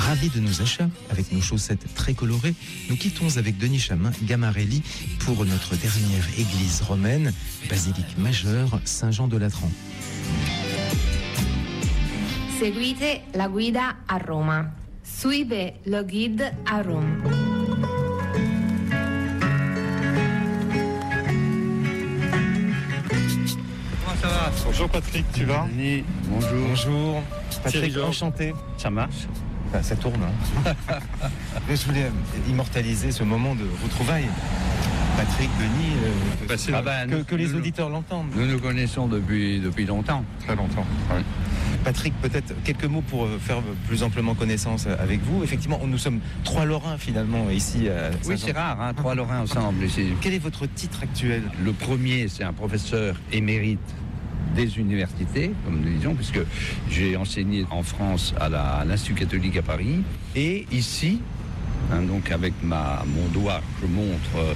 ravis de nos achats, avec nos chaussettes très colorées, nous quittons avec Denis Chamin, Gamarelli, pour notre dernière église romaine, basilique majeure, Saint-Jean de Latran. Seguite la guida a Roma. Suivez le guide à Rome. Comment ça va? Bonjour Patrick, tu vas? Denis, bonjour. Bonjour. Patrick, Thierry, enchanté. Ça marche? Enfin, ça tourne. Hein. Mais je voulais immortaliser ce moment de retrouvailles. Patrick, Denis, que les auditeurs l'entendent. Nous nous connaissons depuis longtemps. Très longtemps. Ouais. Patrick, peut-être quelques mots pour faire plus amplement connaissance avec vous. Effectivement, nous sommes 3 Lorrains finalement ici à Saint-Jean. Oui, c'est rare, hein, 3 Lorrains ensemble ici. Quel est votre titre actuel? Le premier, c'est un professeur émérite des universités, comme nous disions, puisque j'ai enseigné en France à l'Institut catholique à Paris. Et ici, donc avec mon doigt, je montre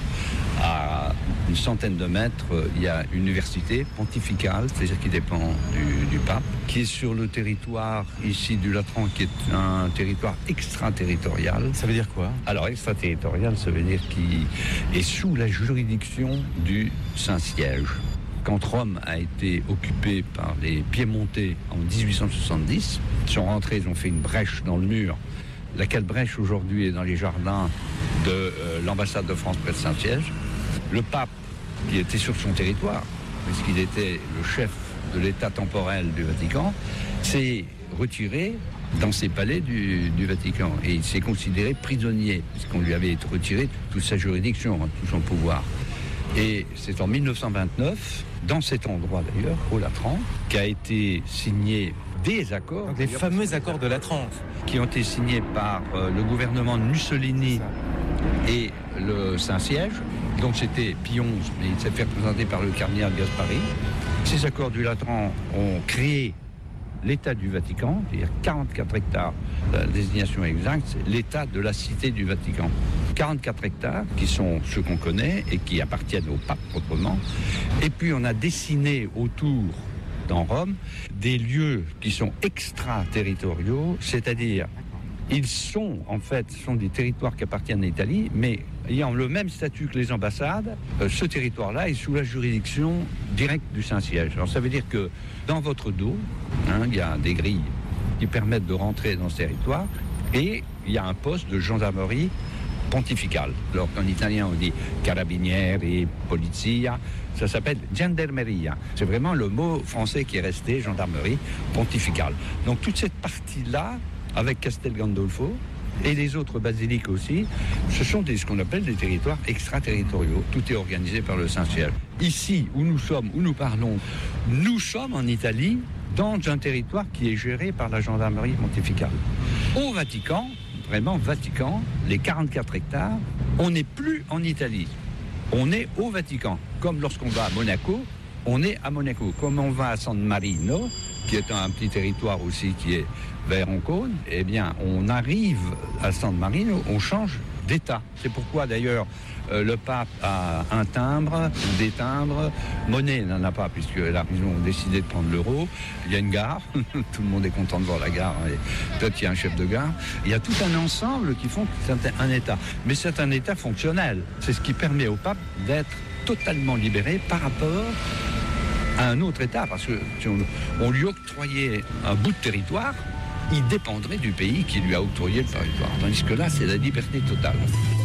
à une centaine de mètres, il y a une université pontificale, c'est-à-dire qui dépend du pape, qui est sur le territoire ici du Latran, qui est un territoire extraterritorial. Ça veut dire quoi? Alors extraterritorial, ça veut dire qu'il est sous la juridiction du Saint-Siège. Quand Rome a été occupée par les Piémontais en 1870, ils sont rentrés, ils ont fait une brèche dans le mur, laquelle brèche aujourd'hui est dans les jardins de l'ambassade de France près de Saint-Siège. Le pape, qui était sur son territoire, puisqu'il était le chef de l'état temporel du Vatican, s'est retiré dans ses palais du Vatican. Et il s'est considéré prisonnier, puisqu'on lui avait retiré toute sa juridiction, tout son pouvoir. Et c'est en 1929, dans cet endroit d'ailleurs, au Latran, qu'a été signé des accords. Donc les fameux accords de Latran. Qui ont été signés par le gouvernement de Mussolini et le Saint-Siège. Donc c'était Pie XI, mais il s'est fait représenter par le cardinal Gaspari. Ces accords du Latran ont créé l'État du Vatican, c'est-à-dire 44 hectares, la désignation exacte, c'est l'État de la Cité du Vatican. 44 hectares qui sont ceux qu'on connaît et qui appartiennent au pape proprement. Et puis on a dessiné autour, dans Rome, des lieux qui sont extraterritoriaux, c'est-à-dire ils sont des territoires qui appartiennent à l'Italie, mais ayant le même statut que les ambassades, ce territoire-là est sous la juridiction directe du Saint-Siège. Alors ça veut dire que dans votre dos, il y a des grilles qui permettent de rentrer dans ce territoire et il y a un poste de gendarmerie pontificale. Alors qu'en italien on dit carabinieri et polizia, ça s'appelle gendarmeria. C'est vraiment le mot français qui est resté, gendarmerie pontificale. Donc toute cette partie-là, avec Castel Gandolfo et les autres basiliques aussi, ce sont ce qu'on appelle des territoires extraterritoriaux. Tout est organisé par le Saint-Siège. Ici, où nous parlons, nous sommes en Italie, dans un territoire qui est géré par la gendarmerie pontificale. Au Vatican, vraiment Vatican, les 44 hectares, on n'est plus en Italie. On est au Vatican. Comme lorsqu'on va à Monaco, on est à Monaco. Comme on va à San Marino, qui est un petit territoire aussi qui est vers Ancône, eh bien, on arrive à San Marino, on change d'État. C'est pourquoi d'ailleurs le pape a un timbre, des timbres. Monet n'en a pas, puisque là, ils ont décidé de prendre l'euro. Il y a une gare, tout le monde est content de voir la gare, et peut-être qu'il y a un chef de gare. Il y a tout un ensemble qui font que c'est un État. Mais c'est un État fonctionnel. C'est ce qui permet au pape d'être totalement libéré par rapport à un autre État, parce que si on lui octroyait un bout de territoire, il dépendrait du pays qui lui a octroyé le territoire. Tandis que là, c'est la liberté totale.